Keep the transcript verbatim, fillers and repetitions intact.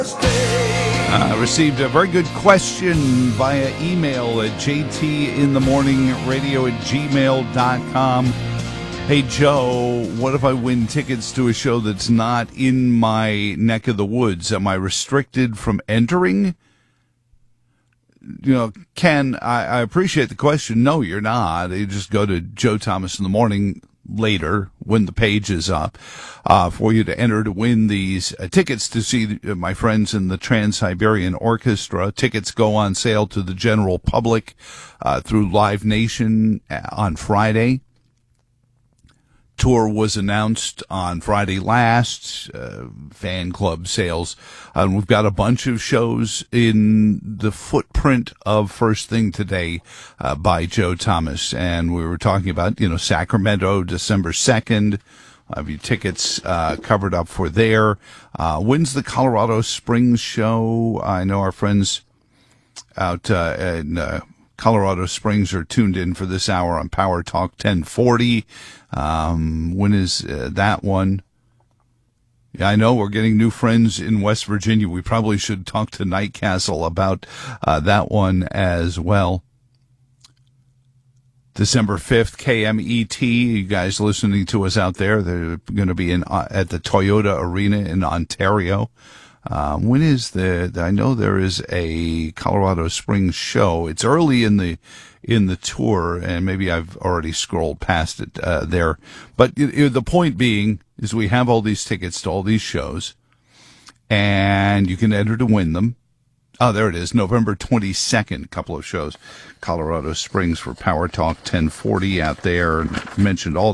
Uh, received a very good question via email at j t in the morning radio at gmail dot com. Hey, Joe, what if I win tickets to a show that's not in my neck of the woods? Am I restricted from entering? You know, Ken, I, I appreciate the question. No, you're not. You just go to Joe Thomas in the Morning later when the page is up uh, for you to enter to win these uh, tickets to see uh, my friends in the Trans-Siberian Orchestra. Tickets go on sale to the general public uh, through Live Nation on Friday. Tour was announced on Friday last, uh, fan club sales. Uh, we've got a bunch of shows in the footprint of First Thing Today uh, by Joe Thomas. And we were talking about, you know, Sacramento, December second. I'll have your tickets uh, covered up for there. Uh, when's the Colorado Springs show? I know our friends out uh, in uh, Colorado Springs are tuned in for this hour on Power Talk ten forty. Um, when is uh, that one? Yeah, I know we're getting new friends in West Virginia. We probably should talk to Night Castle about uh, that one as well. December fifth, K M E T. You guys listening to us out there, they're going to be in uh, at the Toyota Arena in Ontario. Uh, when is the, I know there is a Colorado Springs show. It's early in the, in the tour, and maybe I've already scrolled past it, uh, there. But it, it, the point being is we have all these tickets to all these shows, and you can enter to win them. Oh, there it is. November twenty-second, a couple of shows. Colorado Springs for Power Talk ten forty out there. And mentioned all